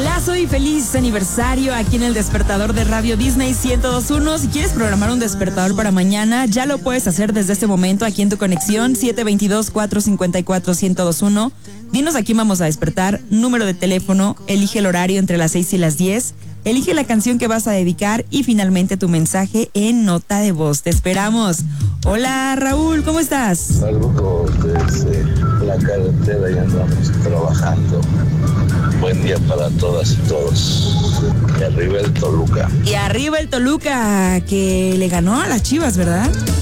Golazo y feliz aniversario aquí en el despertador de Radio Disney 102.1. Si quieres programar un despertador para mañana, ya lo puedes hacer desde este momento aquí en tu conexión 722-454-1021. Dinos a quién vamos a despertar, número de teléfono, elige el horario entre las 6 y las 10, elige la canción que vas a dedicar y finalmente tu mensaje en nota de voz. Te esperamos. Hola Raúl, ¿cómo estás? Saludos desde la carretera y andamos trabajando. Buen día para todas y todos. Y arriba el Toluca. Y arriba el Toluca, que le ganó a las Chivas, ¿verdad?